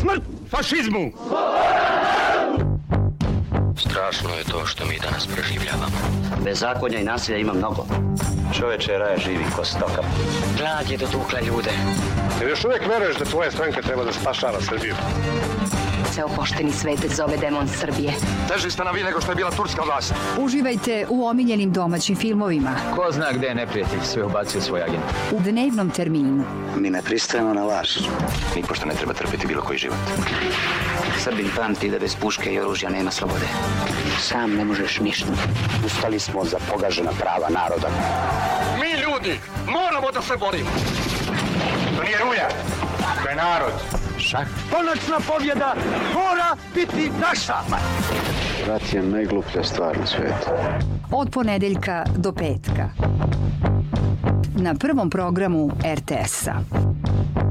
Smrt fašizmu! Strašno je to što mi danas preživljavamo. Bezakonja i nasilja ima mnogo. Čoveče, raja živi ko stoka. Glad je dotukla ljude. Jer još uvijek veruješ da tvoja stranka treba da spašava Srbiju? Ceo pošteni svet zove demon Srbije. Teži ste na vi nego što je bila turska vlast. Uživajte u omiljenim domaćim filmovima. Ko zna gde je neprijatelj, sve ubacio svoj agent. U dnevnom terminu. Mi ne pristajemo na laž. Nipošto ne treba trpiti bilo koji život. Srbin pamti da bez puške i oružja nema slobode. Sam ne možeš ništa. Ustali smo za pogažena prava naroda. Mi ljudi moramo da se borimo. To nije Ruja, to je narod. Šah. Konačna pobjeda mora biti naša. Rat je najgluplja stvar na svijetu. Od ponedeljka do petka. Na prvom programu RTS-a.